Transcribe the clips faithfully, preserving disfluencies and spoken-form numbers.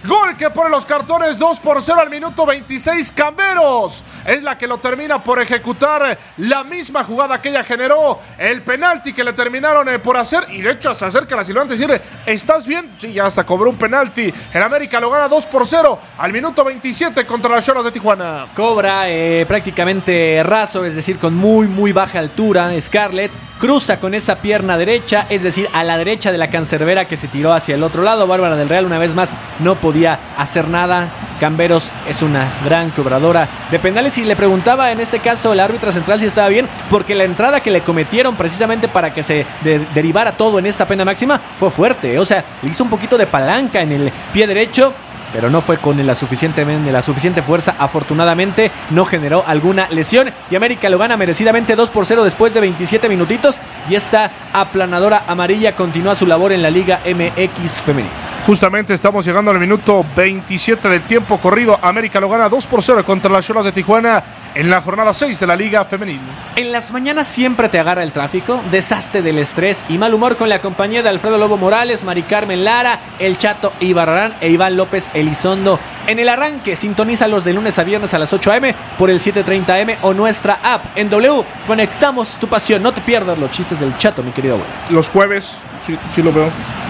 Gol que pone los cartones dos por cero al minuto veintiséis. Camberos es la que lo termina por ejecutar la misma jugada que ella generó. El penalti que le terminaron eh, por hacer. Y de hecho se acerca a la silbante y dice: ¿estás bien? Sí, ya hasta cobró un penalti. El América lo gana dos por cero al minuto veintisiete contra las Xolas de Tijuana. Cobra eh, prácticamente raso, es decir, con muy muy baja altura. Scarlett cruza con esa pierna derecha, es decir, a la derecha de la cancerbera, que se tiró hacia el otro lado. Bárbara del Real una vez más no podía hacer nada. Camberos es una gran cobradora de penales y le preguntaba en este caso el árbitro central si estaba bien, porque la entrada que le cometieron precisamente para que se de- derivara todo en esta pena máxima fue fuerte. O sea, le hizo un poquito de palanca en el pie derecho, pero no fue con la suficiente, la suficiente fuerza. Afortunadamente no generó alguna lesión y América lo gana merecidamente dos por cero después de veintisiete minutitos, y esta aplanadora amarilla continúa su labor en la Liga M X femenil. Justamente estamos llegando al minuto veintisiete del tiempo corrido. América lo gana dos por cero contra las Xolas de Tijuana en la jornada seis de la Liga Femenil. En las mañanas siempre te agarra el tráfico, desastre del estrés y mal humor con la compañía de Alfredo Lobo Morales, Mari Carmen Lara, El Chato Ibarrarán e Iván López Elizondo. En el arranque, sintonízalos de lunes a viernes a las ocho a.m. por el siete treinta eme o nuestra app. En W, conectamos tu pasión. No te pierdas los chistes del Chato, mi querido abuelo. Los jueves, sí, sí lo veo.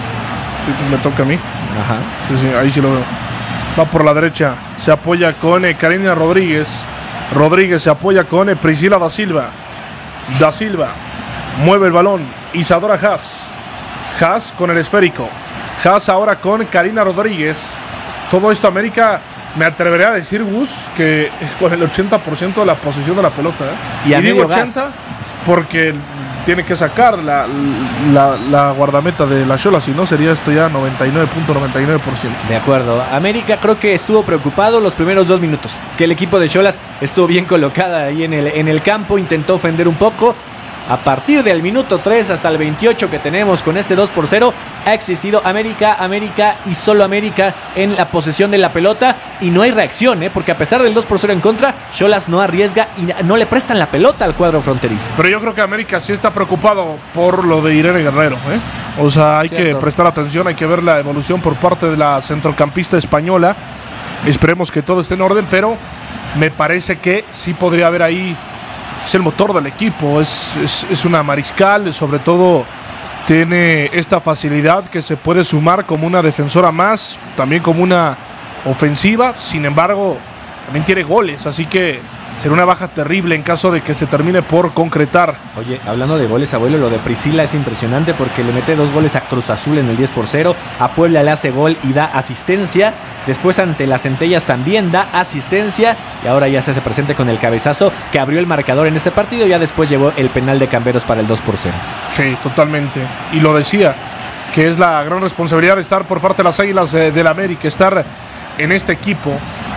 Sí, me toca a mí. Ajá. Sí, sí, ahí sí lo veo. Va por la derecha, se apoya con eh, Karina Rodríguez. Rodríguez se apoya con eh, Priscila da Silva. Da Silva mueve el balón. Isadora Haas. Haas con el esférico. Haas ahora con Karina Rodríguez. Todo esto América, me atreveré a decir, Gus, que con el ochenta por ciento de la posesión de la pelota. ¿eh? Y a y digo medio gas. ochenta porque tiene que sacar la, la, la guardameta de la Xola, si no sería esto ya noventa y nueve punto noventa y nueve por ciento. De acuerdo. América creo que estuvo preocupado los primeros dos minutos, que el equipo de Xolas estuvo bien colocada ahí en el, en el campo, intentó ofender un poco. A partir del minuto tres hasta el veintiocho que tenemos con este dos por cero, ha existido América, América y solo América en la posesión de la pelota, y no hay reacción, ¿eh? Porque a pesar del dos por cero en contra, Xolas no arriesga y no le prestan la pelota al cuadro fronterizo. Pero yo creo que América sí está preocupado por lo de Irene Guerrero, ¿eh? O sea, hay Cierto. que prestar atención, hay que ver la evolución por parte de la centrocampista española. Esperemos que todo esté en orden, pero me parece que sí podría haber ahí. Es el motor del equipo, es, es, es una mariscal, sobre todo tiene esta facilidad que se puede sumar como una defensora más, también como una ofensiva. Sin embargo, también tiene goles, así que será una baja terrible en caso de que se termine por concretar. Oye, hablando de goles, abuelo, lo de Priscila es impresionante porque le mete dos goles a Cruz Azul en el diez por cero, a Puebla le hace gol y da asistencia, después ante las Centellas también da asistencia, y ahora ya se hace presente con el cabezazo que abrió el marcador en este partido. Ya después llevó el penal de Camberos para el dos por cero. Sí, totalmente, y lo decía, que es la gran responsabilidad de estar por parte de las Águilas eh, del América, estar en este equipo.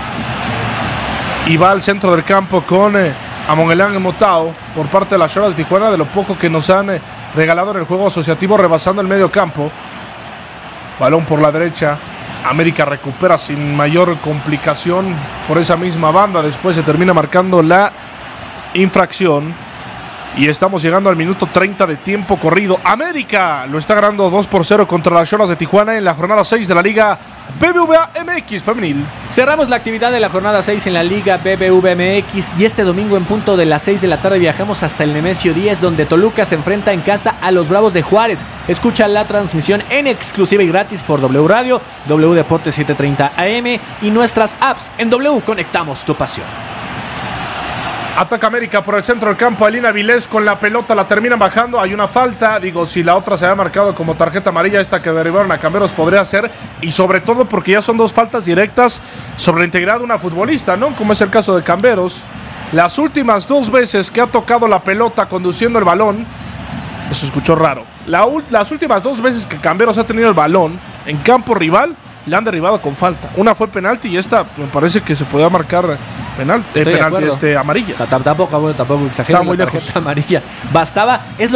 Y va al centro del campo con eh, Amongelán Motao por parte de las Xolas de Tijuana, de lo poco que nos han eh, regalado en el juego asociativo, rebasando el medio campo. Balón por la derecha. América recupera sin mayor complicación por esa misma banda. Después se termina marcando la infracción. Y estamos llegando al minuto treinta de tiempo corrido. América lo está ganando dos por cero contra las Xolas de Tijuana en la jornada seis de la Liga B B V A M X femenil. Cerramos la actividad de la jornada seis en la Liga B B V M X, y este domingo en punto de las seis de la tarde viajamos hasta el Nemesio diez, donde Toluca se enfrenta en casa a los Bravos de Juárez. Escucha la transmisión en exclusiva y gratis por W Radio, W Deportes siete treinta A M y nuestras apps. En W conectamos tu pasión. Ataca América por el centro del campo. Alina Vilés con la pelota, la terminan bajando. Hay una falta. Digo, si la otra se había marcado como tarjeta amarilla, esta que derivaron a Camberos podría ser. Y sobre todo porque ya son dos faltas directas sobre la integridad de una futbolista, ¿no? Como es el caso de Camberos. Las últimas dos veces que ha tocado la pelota conduciendo el balón, eso escuchó raro. La, las últimas dos veces que Camberos ha tenido el balón en campo rival, le han derribado con falta. Una fue penalti y esta me parece que se podía marcar penal, eh, penalti este, amarilla. Tampoco, bueno, tampoco exagero. Está muy lejos. Amarilla. Bastaba, es lo